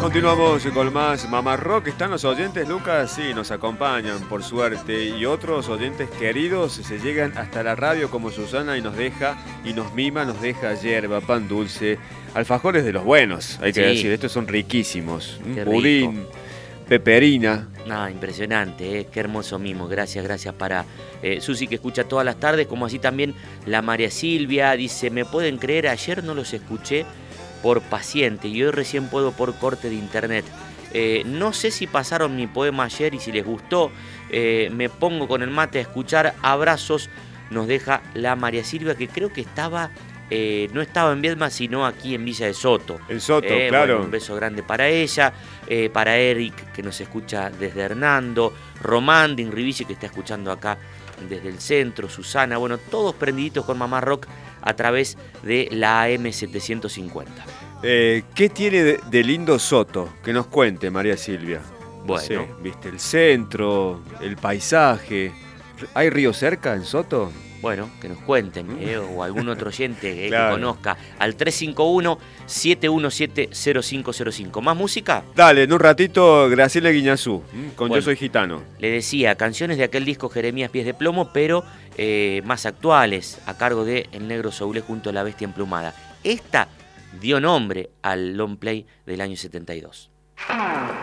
Continuamos con más Mamá Rock. ¿Están los oyentes, Lucas? Sí, nos acompañan, por suerte. Y otros oyentes queridos se llegan hasta la radio como Susana y nos deja, y nos mima, nos deja yerba, pan dulce, alfajores de los buenos, hay que decir. Estos son riquísimos. Qué Pudín, rico. peperina. No, impresionante, qué hermoso mimo. Gracias para Susi, que escucha todas las tardes, como así también la María Silvia. Dice, ¿me pueden creer? Ayer no los escuché por paciente y hoy recién puedo por corte de internet. No sé si pasaron mi poema ayer y si les gustó. Me pongo con el mate a escuchar. Abrazos, nos deja la María Silvia, que creo que estaba... no estaba en Viedma, sino aquí en Villa de Soto. El Soto, claro. Bueno, un beso grande para ella, para Eric, que nos escucha desde Hernando, Román de Inrivici, que está escuchando acá desde el centro, Susana, bueno, todos prendiditos con Mamá Rock a través de la AM 750. ¿Qué tiene de lindo Soto? Que nos cuente, María Silvia. Bueno. Sí, viste, el centro, el paisaje. ¿Hay río cerca en Soto? Bueno, que nos cuenten, o algún otro oyente Claro. que conozca, al 351-717-0505. ¿Más música? Dale, en un ratito, Graciela Guiñazú, con Bueno. Yo Soy Gitano. Le decía, canciones de aquel disco Jeremías Pies de Plomo, pero más actuales, a cargo de El Negro Soule junto a La Bestia Emplumada. Esta dio nombre al long play del año 72.